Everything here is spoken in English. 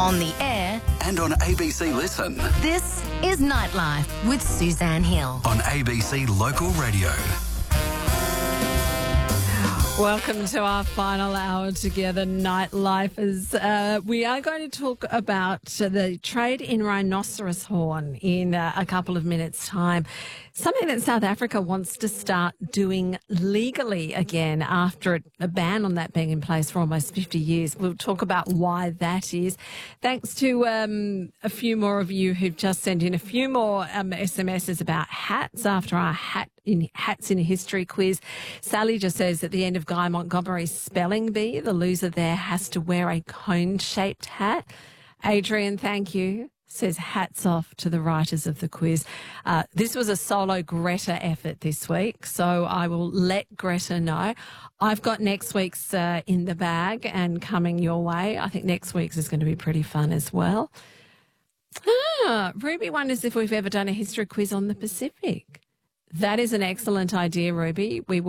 on the air, and on ABC Listen. this is Nightlife with Suzanne Hill. On ABC Local Radio. Welcome to our final hour together, Nightlifers. We are going to talk about the trade in rhinoceros horn in a couple of minutes' time. Something that South Africa wants to start doing legally again after a ban on that being in place for almost 50 years. We'll talk about why that is. Thanks to a few more of you who've just sent in a few more SMSs about hats after our Hats in History quiz. Sally just says at the end of Guy Montgomery's spelling bee, the loser there has to wear a cone-shaped hat. Adrian, thank you. Says hats off to the writers of the quiz. This was a solo Greta effort this week, so I will let Greta know. I've got next week's in the bag and coming your way. I think next week's is going to be pretty fun as well. Ruby wonders if we've ever done a history quiz on the Pacific. That is an excellent idea, Ruby. We will